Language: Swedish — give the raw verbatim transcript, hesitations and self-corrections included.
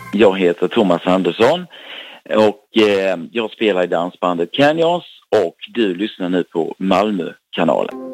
Jag heter Thomas Andersson och eh, jag spelar i dansbandet Canyons och du lyssnar nu på Malmökanalen.